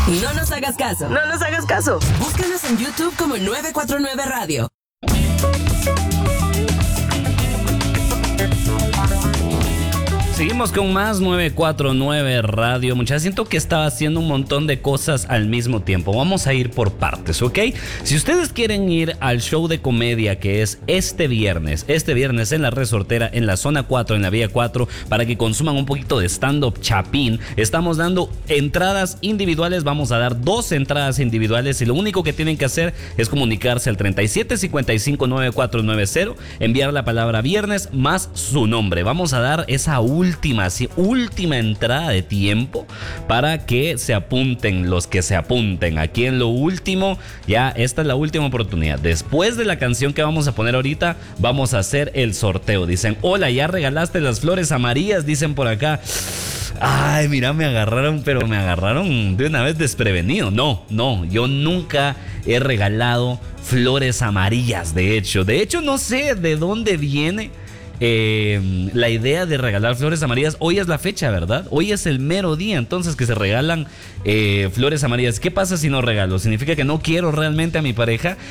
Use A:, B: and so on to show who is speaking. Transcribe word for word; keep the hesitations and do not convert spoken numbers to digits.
A: No nos hagas caso.
B: No nos hagas caso.
A: Búscanos en YouTube como nueve cuatro nueve Radio.
C: Seguimos con más nueve cuatro nueve Radio. Muchachos, siento que estaba haciendo un montón de cosas al mismo tiempo. Vamos a ir por partes, ¿ok? Si ustedes quieren ir al show de comedia que es este viernes, este viernes en la Resortera, en la zona cuatro, en la vía cuatro, para que consuman un poquito de stand-up chapín, estamos dando entradas individuales. Vamos a dar dos entradas individuales y lo único que tienen que hacer es comunicarse al treinta y siete cincuenta y cinco noventa y cuatro noventa, enviar la palabra viernes más su nombre. Vamos a dar esa última Última, sí, última entrada de tiempo para que se apunten los que se apunten. Aquí en lo último, ya esta es la última oportunidad. Después de la canción que vamos a poner ahorita, vamos a hacer el sorteo. Dicen, hola, ya regalaste las flores amarillas, dicen por acá. Ay, mira, me agarraron, pero me agarraron de una vez desprevenido. No, no, yo nunca he regalado flores amarillas, de hecho. De hecho, no sé de dónde viene Eh, la idea de regalar flores amarillas. Hoy es la fecha, ¿verdad? Hoy es el mero día entonces que se regalan eh, flores amarillas. ¿Qué pasa si no regalo? ¿Significa que no quiero realmente a mi pareja?